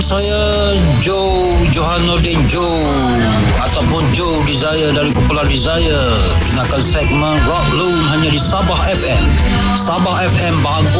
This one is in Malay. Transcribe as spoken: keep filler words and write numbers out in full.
Saya Joe Johanuddin Joe ataupun Joe Desire dari Kepulauan Desire. Dengarkan segmen Rock Loom hanya di Sabah F M. Sabah F M, bahagia